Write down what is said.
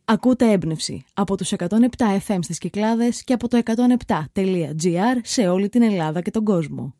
Ακούτε έμπνευση από τους 107 FM στις Κυκλάδες και από το 107.gr σε όλη την Ελλάδα και τον κόσμο.